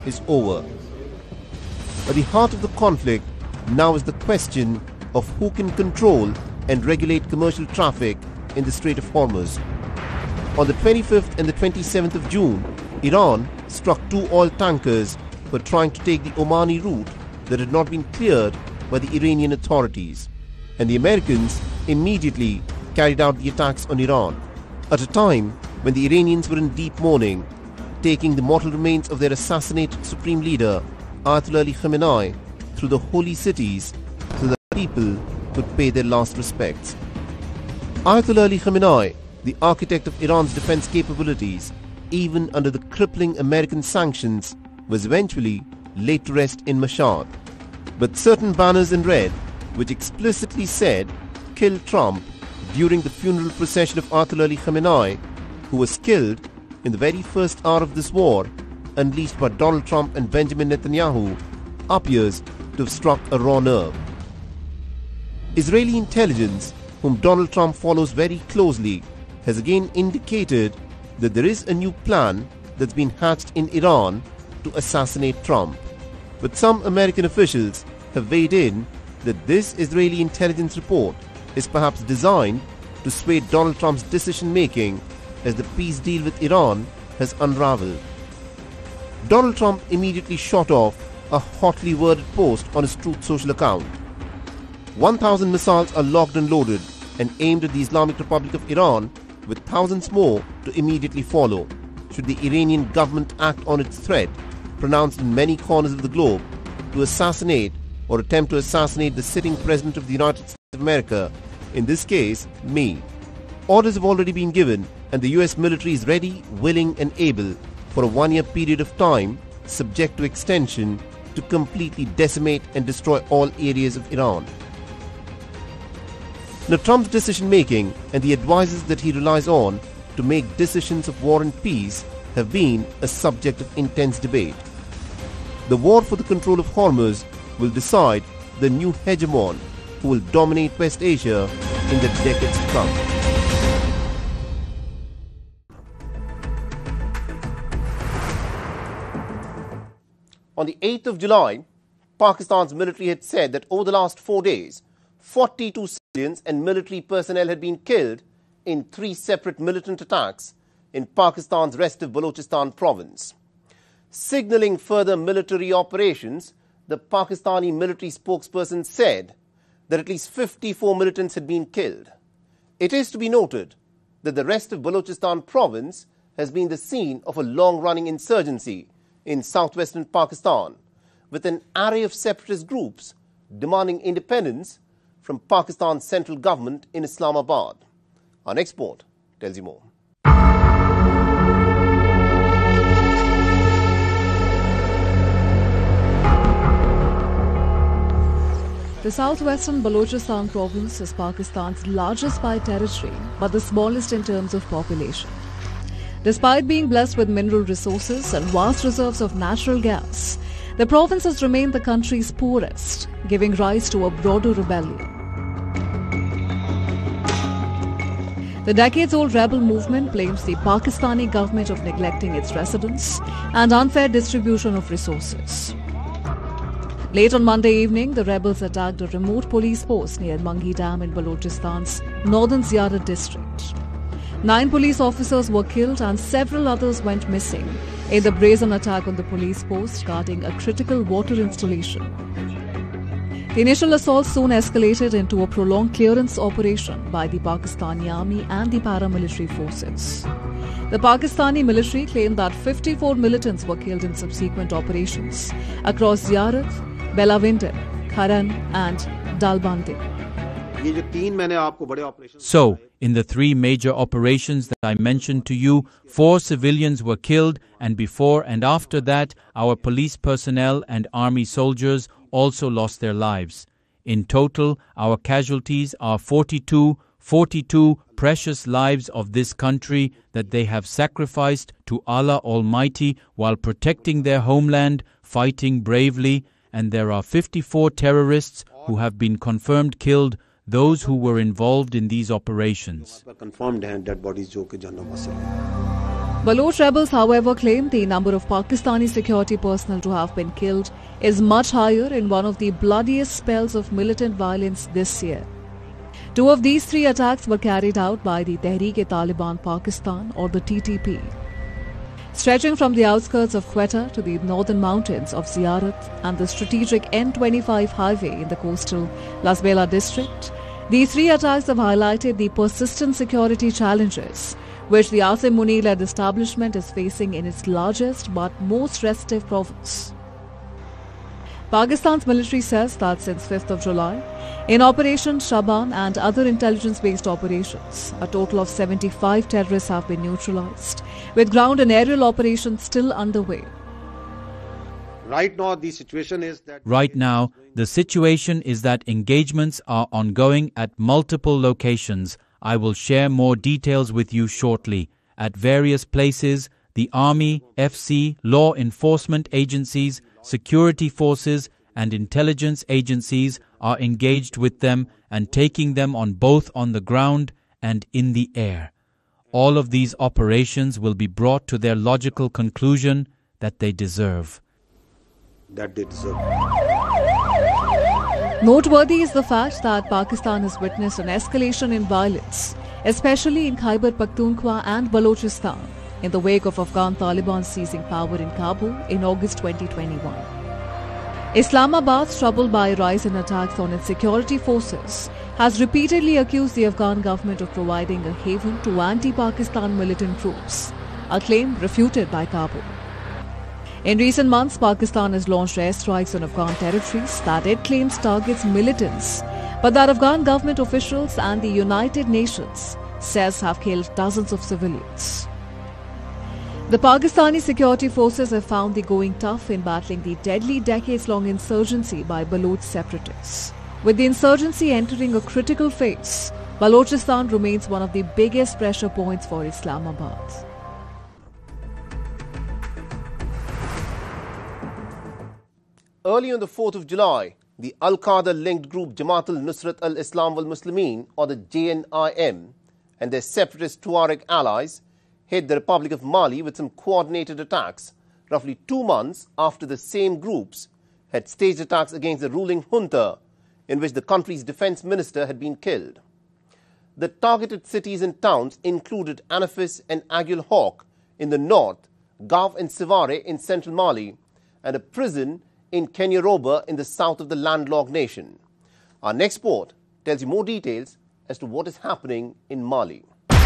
is over. At the heart of the conflict now is the question of who can control and regulate commercial traffic in the Strait of Hormuz. On the 25th and the 27th of June, Iran struck 2 oil tankers who were trying to take the Omani route that had not been cleared by the Iranian authorities, and the Americans immediately carried out the attacks on Iran at a time when the Iranians were in deep mourning, taking the mortal remains of their assassinated supreme leader Ayatollah Ali Khamenei through the holy cities so that people could pay their last respects. Ayatollah Ali Khamenei, the architect of Iran's defense capabilities, even under the crippling American sanctions, was eventually laid to rest in Mashhad. But certain banners in red, which explicitly said "Kill Trump" during the funeral procession of Ayatollah Ali Khamenei, who was killed in the very first hour of this war, unleashed by Donald Trump and Benjamin Netanyahu, appears to have struck a raw nerve. Israeli intelligence, whom Donald Trump follows very closely, has again indicated that there is a new plan that's been hatched in Iran to assassinate Trump. But some American officials have weighed in that this Israeli intelligence report is perhaps designed to sway Donald Trump's decision-making as the peace deal with Iran has unraveled. Donald Trump immediately shot off a hotly worded post on his Truth Social account. 1,000 missiles are locked and loaded and aimed at the Islamic Republic of Iran, with thousands more to immediately follow should the Iranian government act on its threat, pronounced in many corners of the globe, to assassinate or attempt to assassinate the sitting President of the United States of America, in this case, me. Orders have already been given and the US military is ready, willing and able for a 1-year period of time, subject to extension, to completely decimate and destroy all areas of Iran. Now, Trump's decision-making and the advisors that he relies on to make decisions of war and peace have been a subject of intense debate. The war for the control of Hormuz will decide the new hegemon who will dominate West Asia in the decades to come. On the 8th of July, Pakistan's military had said that over the last 4 days, 42 civilians and military personnel had been killed in 3 separate militant attacks in Pakistan's restive Balochistan province. Signaling further military operations, the Pakistani military spokesperson said that at least 54 militants had been killed. It is to be noted that the restive Balochistan province has been the scene of a long-running insurgency in southwestern Pakistan, with an array of separatist groups demanding independence from Pakistan's central government in Islamabad. Our next report tells you more. The southwestern Balochistan province is Pakistan's largest by territory, but the smallest in terms of population. Despite being blessed with mineral resources and vast reserves of natural gas, the province has remained the country's poorest, giving rise to a broader rebellion. The decades-old rebel movement blames the Pakistani government of neglecting its residents and unfair distribution of resources. Late on Monday evening, the rebels attacked a remote police post near Mangi Dam in Balochistan's northern Ziyarat district. 9 police officers were killed and several others went missing in the brazen attack on the police post guarding a critical water installation. The initial assault soon escalated into a prolonged clearance operation by the Pakistani army and the paramilitary forces. The Pakistani military claimed that 54 militants were killed in subsequent operations across Ziyarat, Belawinder, Kharan and Dalbandi. So, in the 3 major operations that I mentioned to you, 4 civilians were killed, and before and after that, our police personnel and army soldiers also lost their lives. In total, our casualties are 42 precious lives of this country that they have sacrificed to Allah Almighty while protecting their homeland, fighting bravely, and there are 54 terrorists who have been confirmed killed, those who were involved in these operations. Baloch rebels, however, claim the number of Pakistani security personnel to have been killed is much higher in one of the bloodiest spells of militant violence this year. 2 of these 3 attacks were carried out by the Tehreek-e-Taliban Pakistan, or the TTP. Stretching from the outskirts of Quetta to the northern mountains of Ziyarat and the strategic N25 highway in the coastal Lasbela district, these 3 attacks have highlighted the persistent security challenges which the Asim Munir-led establishment is facing in its largest but most restive province. Pakistan's military says that since 5th of July, in Operation Shaban and other intelligence-based operations, a total of 75 terrorists have been neutralized, with ground and aerial operations still underway. Right now, the situation is that engagements are ongoing at multiple locations. I will share more details with you shortly. At various places, the Army, FC, law enforcement agencies, security forces and intelligence agencies are engaged with them and taking them on both on the ground and in the air. All of these operations will be brought to their logical conclusion that they deserve. Noteworthy is the fact that Pakistan has witnessed an escalation in violence, especially in Khyber Pakhtunkhwa and Balochistan, in the wake of Afghan Taliban seizing power in Kabul in August 2021. Islamabad, troubled by a rise in attacks on its security forces, has repeatedly accused the Afghan government of providing a haven to anti-Pakistan militant groups, a claim refuted by Kabul. In recent months, Pakistan has launched airstrikes on Afghan territories that it claims targets militants, but that Afghan government officials and the United Nations says have killed dozens of civilians. The Pakistani security forces have found the going tough in battling the deadly decades-long insurgency by Baloch separatists. With the insurgency entering a critical phase, Balochistan remains one of the biggest pressure points for Islamabad. Early on the 4th of July, the Al-Qaeda-linked group Jamaat al-Nusrat al-Islam wal-Muslimin, or the JNIM, and their separatist Tuareg allies hit the Republic of Mali with some coordinated attacks, roughly 2 months after the same groups had staged attacks against the ruling junta, in which the country's defense minister had been killed. The targeted cities and towns included Anafis and Aguel Hawk in the north, Gao and Sivare in central Mali, and a prison in Kenyaroba in the south of the landlocked nation. Our next report tells you more details as to what is happening in Mali.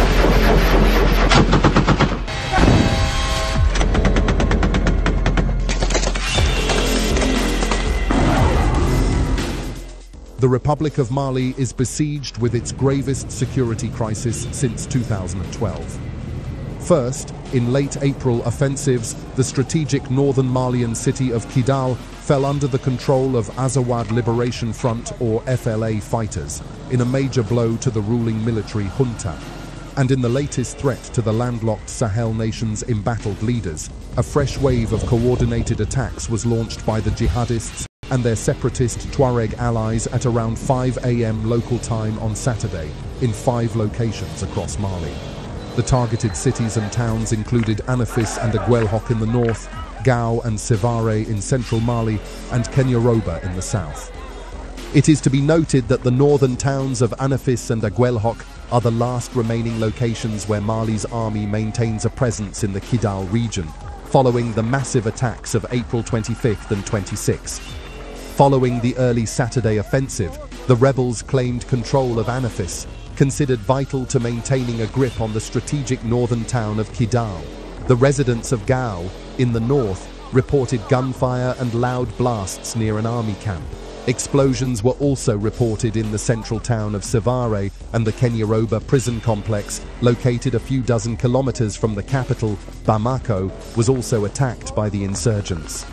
The Republic of Mali is besieged with its gravest security crisis since 2012. First, in late April offensives, the strategic northern Malian city of Kidal fell under the control of Azawad Liberation Front, or FLA, fighters, in a major blow to the ruling military junta. And in the latest threat to the landlocked Sahel nation's embattled leaders, a fresh wave of coordinated attacks was launched by the jihadists and their separatist Tuareg allies at around 5 a.m. local time on Saturday in 5 locations across Mali. The targeted cities and towns included Anafis and Aguel Hawk in the north, Gao and Sivare in central Mali, and Kenyaroba in the south. It is to be noted that the northern towns of Anafis and Aguel Hawk are the last remaining locations where Mali's army maintains a presence in the Kidal region, following the massive attacks of April 25th and 26th. Following the early Saturday offensive, the rebels claimed control of Anafis, considered vital to maintaining a grip on the strategic northern town of Kidal. The residents of Gao, in the north, reported gunfire and loud blasts near an army camp. Explosions were also reported in the central town of Sivare, and the Kenyaroba prison complex, located a few dozen kilometers from the capital, Bamako, was also attacked by the insurgents.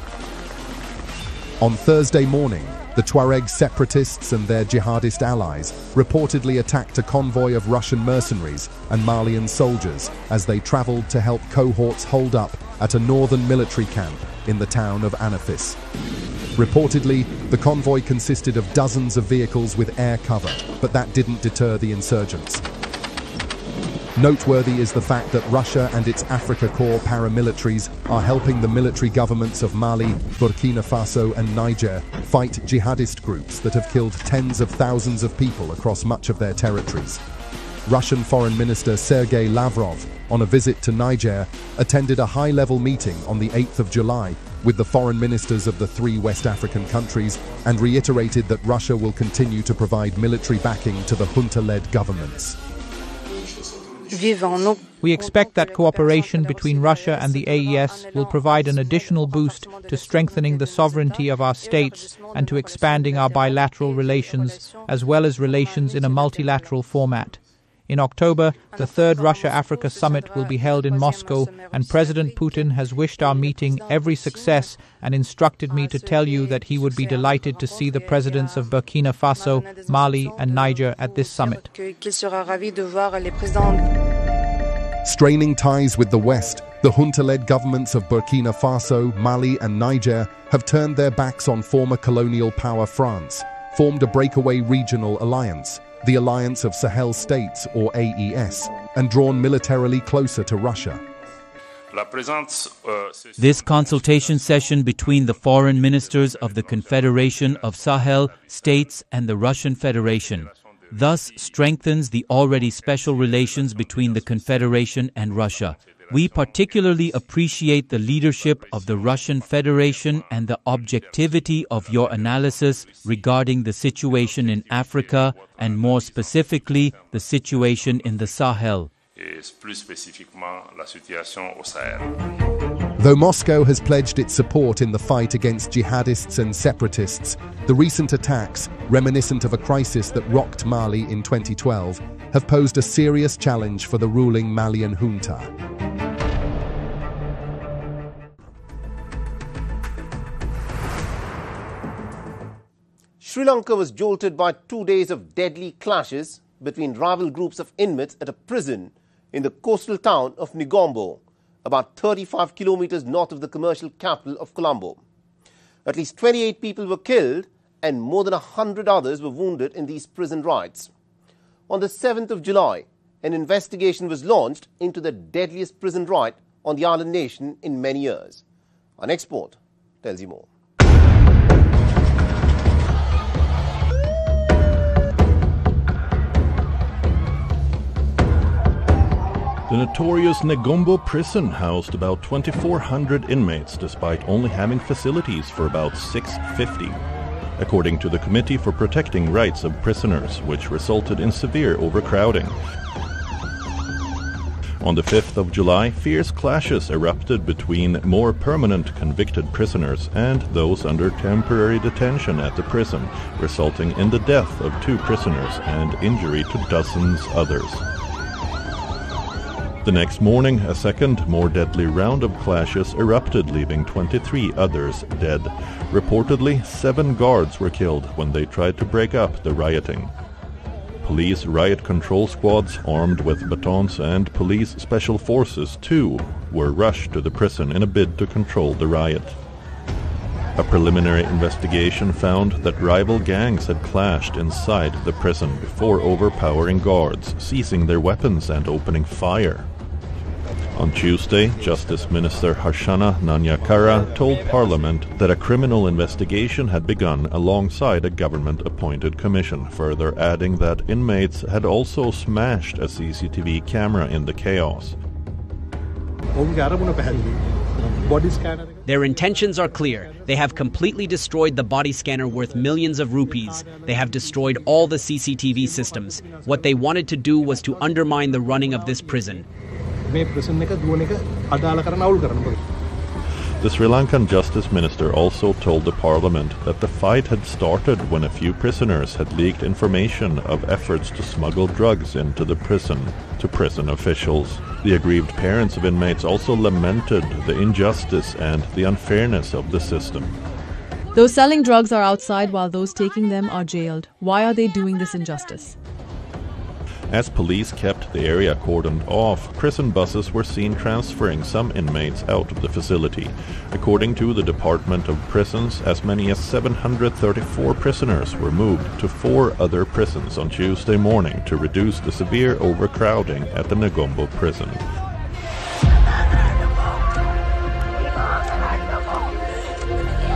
On Thursday morning, the Tuareg separatists and their jihadist allies reportedly attacked a convoy of Russian mercenaries and Malian soldiers as they traveled to help cohorts hold up at a northern military camp in the town of Anafis. Reportedly, the convoy consisted of dozens of vehicles with air cover, but that didn't deter the insurgents. Noteworthy is the fact that Russia and its Africa Corps paramilitaries are helping the military governments of Mali, Burkina Faso and Niger fight jihadist groups that have killed tens of thousands of people across much of their territories. Russian Foreign Minister Sergei Lavrov, on a visit to Niger, attended a high-level meeting on the 8th of July with the foreign ministers of the 3 West African countries and reiterated that Russia will continue to provide military backing to the junta-led governments. We expect that cooperation between Russia and the AES will provide an additional boost to strengthening the sovereignty of our states and to expanding our bilateral relations, as well as relations in a multilateral format. In October, the 3rd Russia-Africa Summit will be held in Moscow, and President Putin has wished our meeting every success and instructed me to tell you that he would be delighted to see the presidents of Burkina Faso, Mali and Niger at this summit. Straining ties with the West, the junta-led governments of Burkina Faso, Mali and Niger have turned their backs on former colonial power France, formed a breakaway regional alliance, the Alliance of Sahel States, or AES, and drawn militarily closer to Russia. This consultation session between the foreign ministers of the Confederation of Sahel States and the Russian Federation thus strengthens the already special relations between the Confederation and Russia. We particularly appreciate the leadership of the Russian Federation and the objectivity of your analysis regarding the situation in Africa and more specifically the situation in the Sahel. Though Moscow has pledged its support in the fight against jihadists and separatists, the recent attacks, reminiscent of a crisis that rocked Mali in 2012, have posed a serious challenge for the ruling Malian junta. Sri Lanka was jolted by 2 days of deadly clashes between rival groups of inmates at a prison in the coastal town of Negombo, about 35 kilometers north of the commercial capital of Colombo. At least 28 people were killed and more than 100 others were wounded in these prison riots. On the 7th of July, an investigation was launched into the deadliest prison riot on the island nation in many years. Our next report tells you more. The notorious Negombo prison housed about 2,400 inmates despite only having facilities for about 650. According to the Committee for Protecting Rights of Prisoners, which resulted in severe overcrowding. On the 5th of July, fierce clashes erupted between more permanent convicted prisoners and those under temporary detention at the prison, resulting in the death of 2 prisoners and injury to dozens others. The next morning, a second, more deadly round of clashes erupted, leaving 23 others dead. Reportedly, 7 guards were killed when they tried to break up the rioting. Police riot control squads armed with batons and police special forces, too, were rushed to the prison in a bid to control the riot. A preliminary investigation found that rival gangs had clashed inside the prison before overpowering guards, seizing their weapons and opening fire. On Tuesday, Justice Minister Harshana Nanyakara told Parliament that a criminal investigation had begun alongside a government-appointed commission, further adding that inmates had also smashed a CCTV camera in the chaos. Their intentions are clear. They have completely destroyed the body scanner worth millions of rupees. They have destroyed all the CCTV systems. What they wanted to do was to undermine the running of this prison. The Sri Lankan Justice Minister also told the Parliament that the fight had started when a few prisoners had leaked information of efforts to smuggle drugs into the prison to prison officials. The aggrieved parents of inmates also lamented the injustice and the unfairness of the system. Those selling drugs are outside while those taking them are jailed. Why are they doing this injustice? As police kept the area cordoned off, prison buses were seen transferring some inmates out of the facility. According to the Department of Prisons, as many as 734 prisoners were moved to 4 other prisons on Tuesday morning to reduce the severe overcrowding at the Negombo prison.